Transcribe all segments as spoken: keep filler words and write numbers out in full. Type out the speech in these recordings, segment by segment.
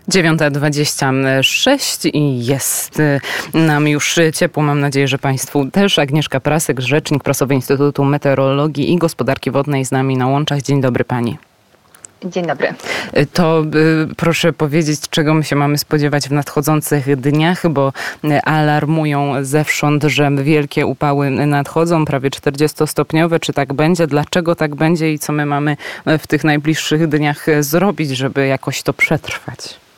dziewiąta dwadzieścia sześć i jest nam już ciepło. Mam nadzieję, że Państwu też. Agnieszka Prasek, rzecznik Prasowy Instytutu Meteorologii i Gospodarki Wodnej z nami na łączach. Dzień dobry Pani. Dzień dobry. To y, proszę powiedzieć, czego my się mamy spodziewać w nadchodzących dniach, bo alarmują zewsząd, że wielkie upały nadchodzą, prawie czterdziestostopniowe. Czy tak będzie? Dlaczego tak będzie i co my mamy w tych najbliższych dniach zrobić, żeby jakoś to przetrwać?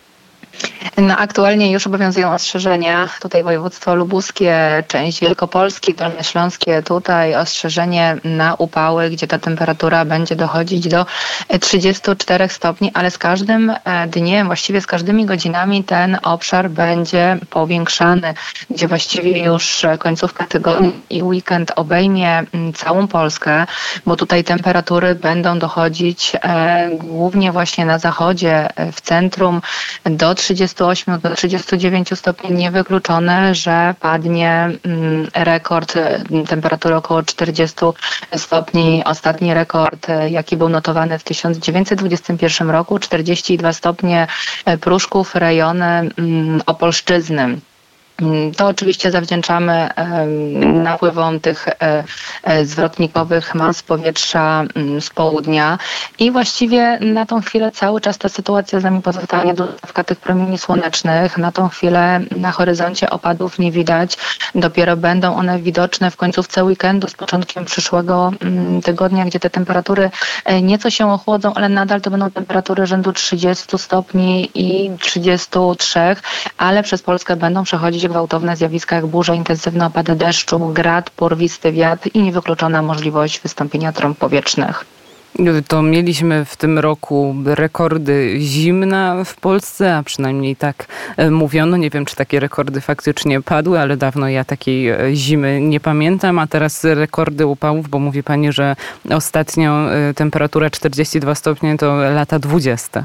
No, aktualnie już obowiązują ostrzeżenia. Tutaj województwo lubuskie, część Wielkopolski, dolnośląskie. Tutaj ostrzeżenie na upały, gdzie ta temperatura będzie dochodzić do trzydziestu czterech stopni, ale z każdym dniem, właściwie z każdymi godzinami ten obszar będzie powiększany, gdzie właściwie już końcówka tygodnia i weekend obejmie całą Polskę, bo tutaj temperatury będą dochodzić e, głównie właśnie na zachodzie, w centrum do trzydziestu ośmiu do trzydziestu dziewięciu stopni. Niewykluczone, że padnie rekord temperatury około czterdziestu stopni. Ostatni rekord, jaki był notowany w tysiąc dziewięćset dwudziestym pierwszym roku, czterdzieści dwa stopnie Pruszków, rejony Opolszczyzny. To oczywiście zawdzięczamy napływom tych zwrotnikowych mas powietrza z południa i właściwie na tą chwilę cały czas ta sytuacja z nami pozostanie, dostawka tych promieni słonecznych. Na tą chwilę na horyzoncie opadów nie widać. Dopiero będą one widoczne w końcówce weekendu z początkiem przyszłego tygodnia, gdzie te temperatury nieco się ochłodzą, ale nadal to będą temperatury rzędu trzydziestu stopni i trzydziestu trzech, ale przez Polskę będą przechodzić gwałtowne zjawiska jak burze, intensywne opady deszczu, grad, porwisty wiatr i niewykluczona możliwość wystąpienia trąb powietrznych. To mieliśmy w tym roku rekordy zimna w Polsce, a przynajmniej tak mówiono. Nie wiem, czy takie rekordy faktycznie padły, ale dawno ja takiej zimy nie pamiętam. A teraz rekordy upałów, bo mówi Pani, że ostatnio temperatura czterdzieści dwa stopnie to lata dwudzieste.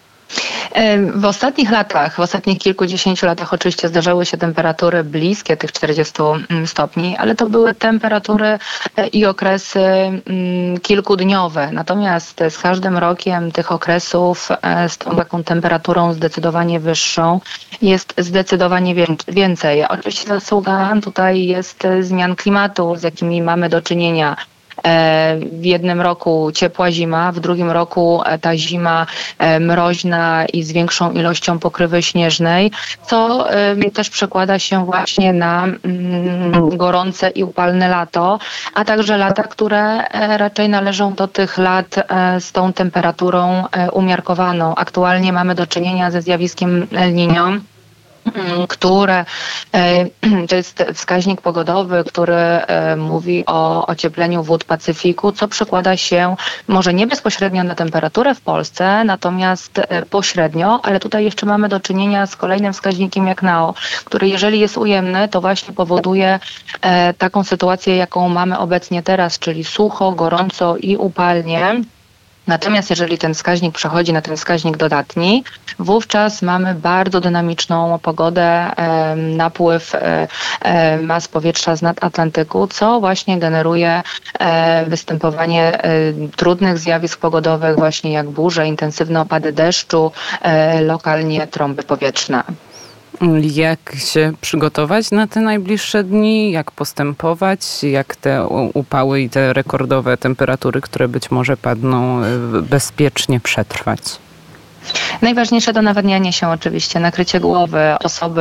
W ostatnich latach, w ostatnich kilkudziesięciu latach oczywiście zdarzały się temperatury bliskie tych czterdziestu stopni, ale to były temperatury i okresy kilkudniowe. Natomiast z każdym rokiem tych okresów z tą taką temperaturą zdecydowanie wyższą jest zdecydowanie więcej. Oczywiście zasługa tutaj jest zmian klimatu, z jakimi mamy do czynienia. W jednym roku ciepła zima, w drugim roku ta zima mroźna i z większą ilością pokrywy śnieżnej, co też przekłada się właśnie na gorące i upalne lato, a także lata, które raczej należą do tych lat z tą temperaturą umiarkowaną. Aktualnie mamy do czynienia ze zjawiskiem El Niño, które to jest wskaźnik pogodowy, który mówi o ociepleniu wód Pacyfiku, co przekłada się może nie bezpośrednio na temperaturę w Polsce, natomiast pośrednio, ale tutaj jeszcze mamy do czynienia z kolejnym wskaźnikiem jak N A O, który jeżeli jest ujemny, to właśnie powoduje taką sytuację, jaką mamy obecnie teraz, czyli sucho, gorąco i upalnie. Natomiast jeżeli ten wskaźnik przechodzi na ten wskaźnik dodatni, wówczas mamy bardzo dynamiczną pogodę, napływ mas powietrza z nadatlantyku, co właśnie generuje występowanie trudnych zjawisk pogodowych, właśnie jak burze, intensywne opady deszczu, lokalnie trąby powietrzne. Jak się przygotować na te najbliższe dni? Jak postępować? Jak te upały i te rekordowe temperatury, które być może padną, bezpiecznie przetrwać? Najważniejsze to nawadnianie się oczywiście, nakrycie głowy. Osoby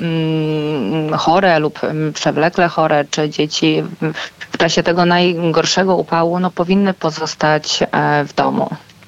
mm, chore lub przewlekle chore, czy dzieci w czasie tego najgorszego upału no, powinny pozostać w domu.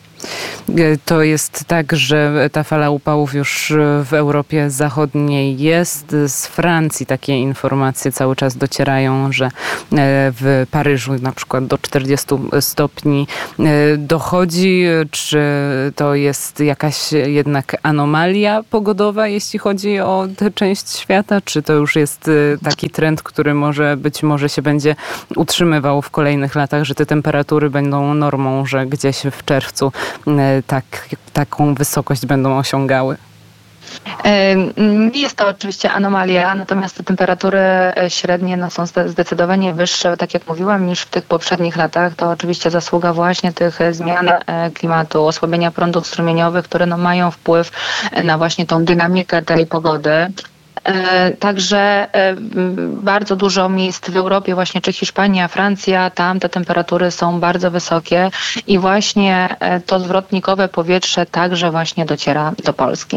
To jest tak, że ta fala upałów już w Europie Zachodniej jest. Z Francji takie informacje cały czas docierają, że w Paryżu na przykład do czterdziestu stopni dochodzi. Czy to jest jakaś jednak anomalia pogodowa, jeśli chodzi o tę część świata? Czy to już jest taki trend, który może być może się będzie utrzymywał w kolejnych latach, że te temperatury będą normą, że gdzieś w czerwcu tak, taką wysokość będą osiągały? Nie jest to oczywiście anomalia, natomiast te temperatury średnie no, są zdecydowanie wyższe, tak jak mówiłam, niż w tych poprzednich latach. To oczywiście zasługa właśnie tych zmian klimatu, osłabienia prądów strumieniowych, które no, mają wpływ na właśnie tą dynamikę tej pogody. Także bardzo dużo miejsc w Europie, właśnie czy Hiszpania, Francja, tam te temperatury są bardzo wysokie i właśnie to zwrotnikowe powietrze także właśnie dociera do Polski.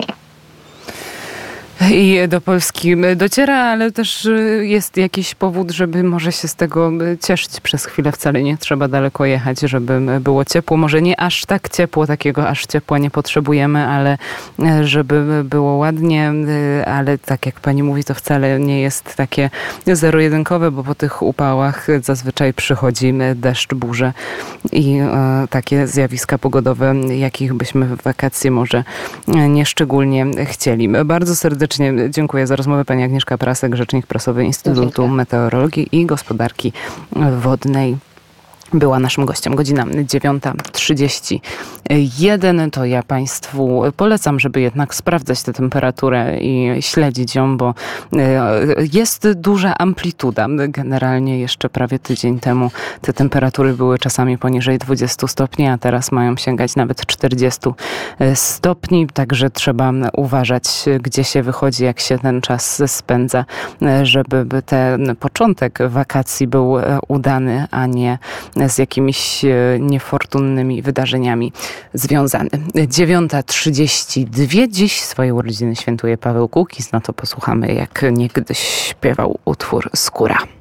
I do Polski dociera, ale też jest jakiś powód, żeby może się z tego cieszyć przez chwilę. Wcale nie trzeba daleko jechać, żeby było ciepło. Może nie aż tak ciepło, takiego aż ciepła nie potrzebujemy, ale żeby było ładnie. Ale tak jak pani mówi, to wcale nie jest takie zero-jedynkowe, bo po tych upałach zazwyczaj przychodzi deszcz, burze i takie zjawiska pogodowe, jakich byśmy w wakacje może nieszczególnie chcieli. Bardzo serdecznie dziękuję za rozmowę. Pani Agnieszka Prasek, rzecznik prasowy Instytutu Dziękuję. Meteorologii i Gospodarki Wodnej, była naszym gościem. Godzina dziewiąta trzydzieści jeden. To ja Państwu polecam, żeby jednak sprawdzać tę temperaturę i śledzić ją, bo jest duża amplituda. Generalnie jeszcze prawie tydzień temu te temperatury były czasami poniżej dwudziestu stopni, a teraz mają sięgać nawet czterdziestu stopni. Także trzeba uważać, gdzie się wychodzi, jak się ten czas spędza, żeby ten początek wakacji był udany, a nie z jakimiś niefortunnymi wydarzeniami związany. dziewiąta trzydzieści dwa. Dziś swoje urodziny świętuje Paweł Kukiz. No to posłuchamy, jak niegdyś śpiewał utwór Skóra.